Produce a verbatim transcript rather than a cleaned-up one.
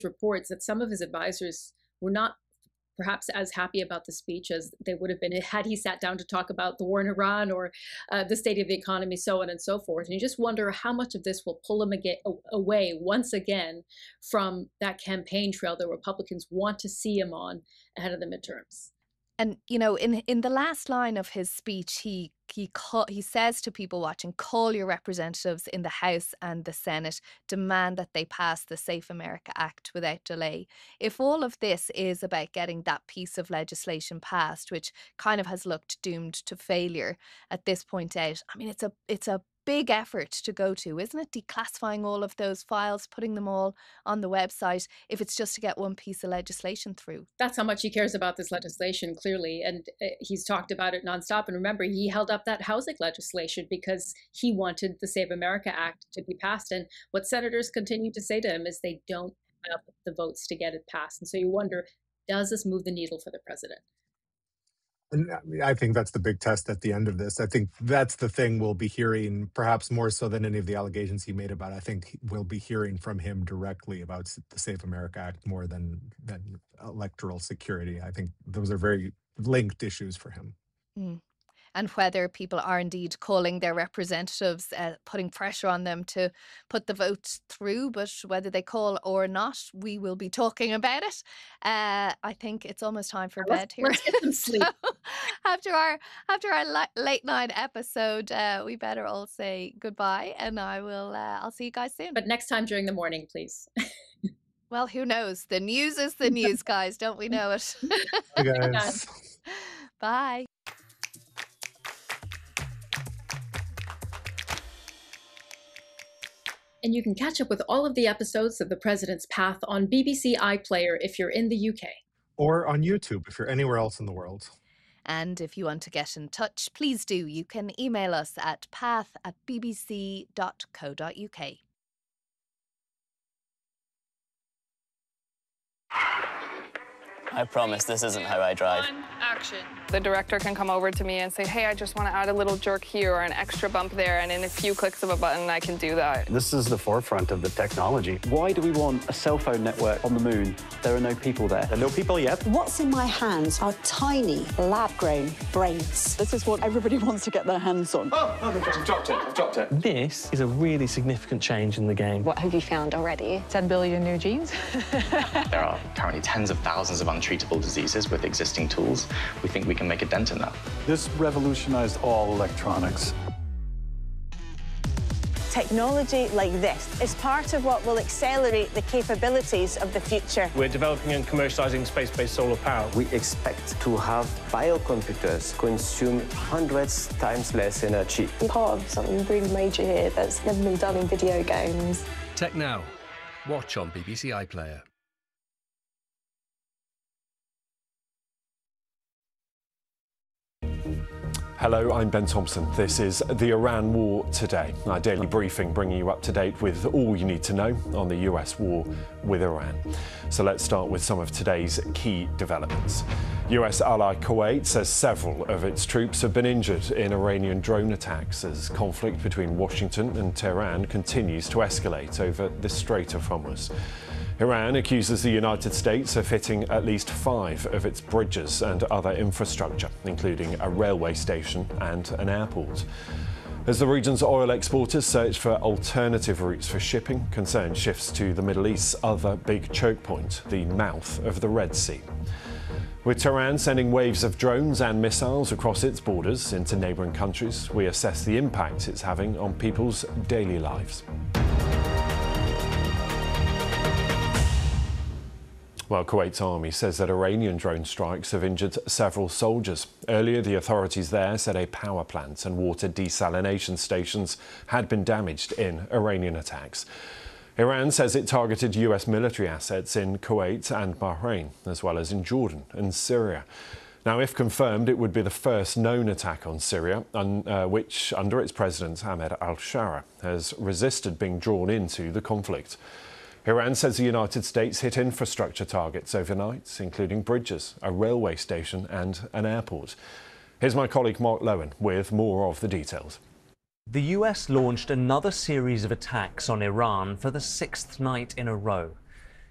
reports that some of his advisors were not perhaps as happy about the speech as they would have been had he sat down to talk about the war in Iran or uh, the state of the economy, so on and so forth. And you just wonder how much of this will pull him again, away once again from that campaign trail that Republicans want to see him on ahead of the midterms. And, you know, in in the last line of his speech, he he call, he says to people watching, call your representatives in the House and the Senate, demand that they pass the Safe America Act without delay. If all of this is about getting that piece of legislation passed, which kind of has looked doomed to failure at this point out, I mean, it's a it's a big effort to go to, isn't it? Declassifying all of those files, putting them all on the website, if it's just to get one piece of legislation through. That's how much he cares about this legislation, clearly. And he's talked about it nonstop. And remember, he held up that housing legislation because he wanted the Save America Act to be passed. And what senators continue to say to him is they don't have the votes to get it passed. And so you wonder, does this move the needle for the president? And I think that's the big test at the end of this. I think that's the thing we'll be hearing, perhaps more so than any of the allegations he made about. I think we'll be hearing from him directly about the Safe America Act more than than electoral security. I think those are very linked issues for him. Mm. And whether people are indeed calling their representatives, uh, putting pressure on them to put the vote through, but whether they call or not, we will be talking about it. Uh, I think it's almost time for let's, bed here. Let's get some sleep. So after our after our late night episode, uh, we better all say goodbye, and I will. Uh, I'll see you guys soon. But next time during the morning, please. Well, who knows? The news is the news, guys. Don't we know it? Hey guys. Bye. And you can catch up with all of the episodes of The President's Path on B B C iPlayer if you're in the U K. Or on YouTube if you're anywhere else in the world. And if you want to get in touch, please do. You can email us at path at b b c dot co dot u k. I promise this isn't how I drive. On, action. The director can come over to me and say, hey, I just want to add a little jerk here or an extra bump there, and in a few clicks of a button, I can do that. This is the forefront of the technology. Why do we want a cell phone network on the moon? There are no people there. There are no people yet. What's in my hands are tiny, lab-grown brains. This is what everybody wants to get their hands on. Oh, oh I've dropped it, I've dropped it. This is a really significant change in the game. What have you found already? ten billion new genes. There are currently tens of thousands of untreatable diseases with existing tools. We think we can make a dent in that. This revolutionized all electronics. Technology like this is part of what will accelerate the capabilities of the future. We're developing and commercializing space-based solar power. We expect to have biocomputers consume hundreds times less energy. I'm part of something really major here that's never been done in video games. Tech Now. Watch on B B C iPlayer. Hello, I'm Ben Thompson. This is the Iran War Today, our daily briefing bringing you up to date with all you need to know on the U S war with Iran. So let's start with some of today's key developments. U S ally Kuwait says several of its troops have been injured in Iranian drone attacks as conflict between Washington and Tehran continues to escalate over the Strait of Hormuz. Iran accuses the United States of hitting at least five of its bridges and other infrastructure, including a railway station and an airport. As the region's oil exporters search for alternative routes for shipping, concern shifts to the Middle East's other big choke point, the mouth of the Red Sea. With Tehran sending waves of drones and missiles across its borders into neighbouring countries, we assess the impact it's having on people's daily lives. Well, Kuwait's army says that Iranian drone strikes have injured several soldiers. Earlier, the authorities there said a power plant and water desalination stations had been damaged in Iranian attacks. Iran says it targeted U S military assets in Kuwait and Bahrain, as well as in Jordan and Syria. Now, if confirmed, it would be the first known attack on Syria, un, uh, which, under its president, Ahmed al-Shara, has resisted being drawn into the conflict. Iran says the United States hit infrastructure targets overnight, including bridges, a railway station and an airport. Here's my colleague Mark Lowen with more of the details. The U S launched another series of attacks on Iran for the sixth night in a row.